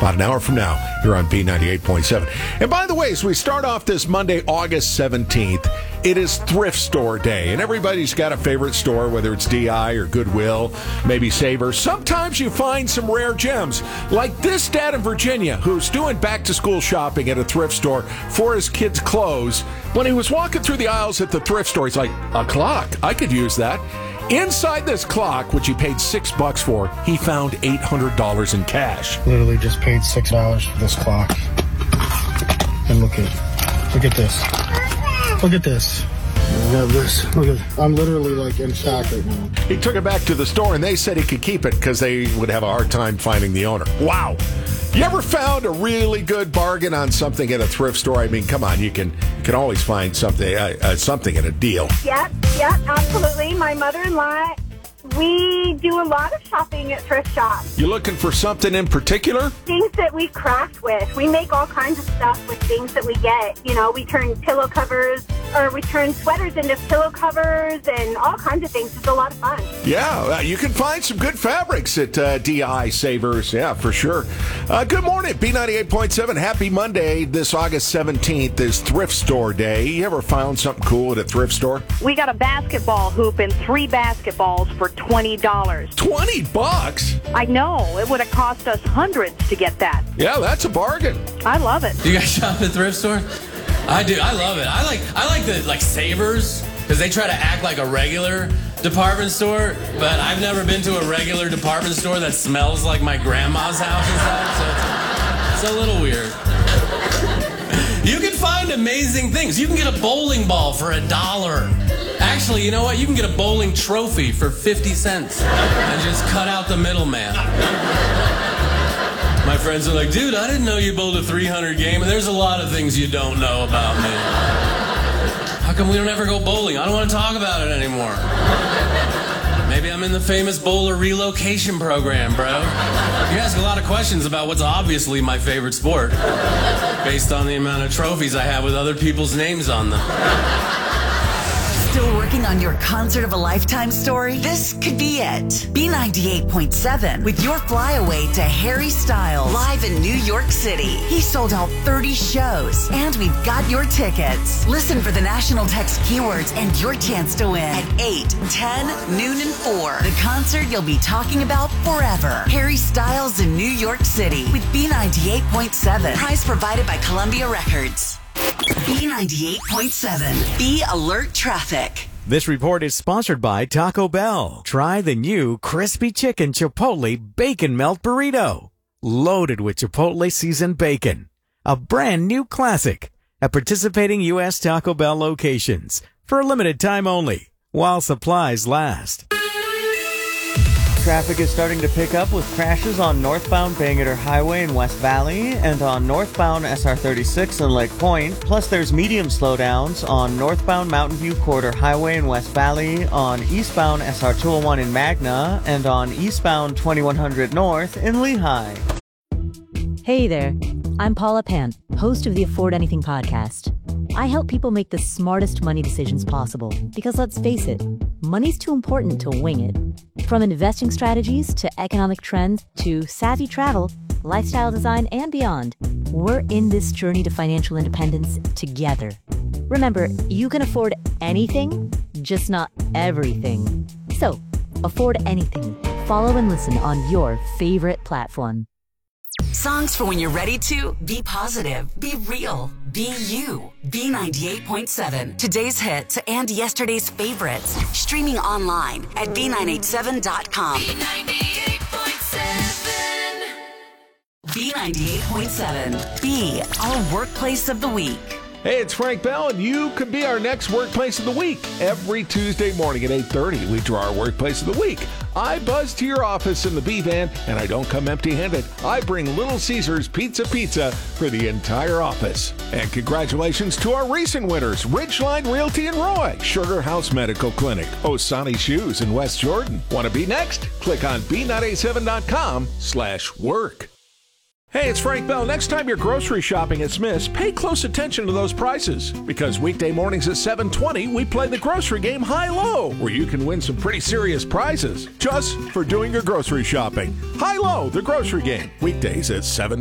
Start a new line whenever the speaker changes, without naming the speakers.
about an hour from now here on B98.7. And by the way, as we start off this Monday, August 17th, it is Thrift Store Day, and everybody's got a favorite store, whether it's DI or Goodwill, maybe Savers. Sometimes you find some rare gems, like this dad in Virginia who's doing back-to-school shopping at a thrift store for his kids' clothes. When he was walking through the aisles at the thrift store, he's like, a clock, I could use that. Inside this clock, which he paid $6 for, he found $800 in cash.
Literally just paid $6 for this clock. And look at this. Look at this. Look at this. Look at. I'm literally like in shock right now.
He took it back to the store, and they said he could keep it because they would have a hard time finding the owner. Wow. You ever found a really good bargain on something at a thrift store? I mean, come on, you can always find something at a deal.
Yep, absolutely. My mother-in-law, we do a lot of shopping at thrift shops.
You looking for something in particular?
Things that we craft with. We make all kinds of stuff with things that we get. You know, we turn pillow covers, or we turn sweaters into pillow covers and all kinds of things. It's a lot of fun.
Yeah, you can find some good fabrics at DI Savers. Yeah, for sure. Good morning, B98.7. Happy Monday. This August 17th is Thrift Store Day. You ever found something cool at a thrift store?
We got a basketball hoop and 3 basketballs for $20.
$20?
I know. It would have cost us hundreds to get that.
Yeah, that's a bargain.
I love it.
Do you guys shop at thrift store? I do. I love it. I like the Savers because they try to act like a regular department store, but I've never been to a regular department store that smells like my grandma's house and stuff, so it's a little weird. You can find amazing things. You can get a bowling ball for $1. Actually, you know what? You can get a bowling trophy for 50 cents and just cut out the middleman. My friends are like, dude, I didn't know you bowled a 300 game, and there's a lot of things you don't know about me. How come we don't ever go bowling? I don't want to talk about it anymore. Maybe I'm in the famous bowler relocation program, bro. You ask a lot of questions about what's obviously my favorite sport, based on the amount of trophies I have with other people's names on them.
Still working on your concert of a lifetime story? This could be it. B98.7 with your flyaway to Harry Styles live in New York City. He sold out 30 shows, and we've got your tickets. Listen for the national text keywords and your chance to win at 8, 10, noon, and 4. The concert you'll be talking about forever. Harry Styles in New York City with B98.7. Prize provided by Columbia Records. B98.7. Be alert traffic.
This report is sponsored by Taco Bell. Try the new Crispy Chicken Chipotle Bacon Melt Burrito. Loaded with Chipotle seasoned bacon. A brand new classic at participating U.S. Taco Bell locations for a limited time only while supplies last.
Traffic is starting to pick up with crashes on northbound Bangerter Highway in West Valley and on northbound SR36 in Lake Point. Plus, there's medium slowdowns on northbound Mountain View Corridor Highway in West Valley, on eastbound SR201 in Magna, and on eastbound 2100 North in Lehigh.
Hey there, I'm Paula Pant, host of the Afford Anything podcast. I help people make the smartest money decisions possible because, let's face it, money's too important to wing it. From investing strategies to economic trends to savvy travel, lifestyle design, and beyond, we're in this journey to financial independence together. Remember, you can afford anything, just not everything. So, afford anything. Follow and listen on your favorite platform.
Songs for when you're ready to be positive, be real, be you. B98.7. Today's hits and yesterday's favorites. Streaming online at B987.com. B98.7. B98.7. Be our workplace of the week.
Hey, it's Frank Bell, and you could be our next Workplace of the Week. Every Tuesday morning at 8:30, we draw our Workplace of the Week. I buzz to your office in the B-Van, and I don't come empty-handed. I bring Little Caesars Pizza for the entire office. And congratulations to our recent winners, Ridgeline Realty in Roy, Sugar House Medical Clinic, Osani Shoes in West Jordan. Want to be next? Click on B987.com/work. Hey, it's Frank Bell. Next time you're grocery shopping at Smith's, pay close attention to those prices. Because weekday mornings at 7:20, we play the grocery game High-Low, where you can win some pretty serious prizes just for doing your grocery shopping. High-Low, the grocery game. Weekdays at 7.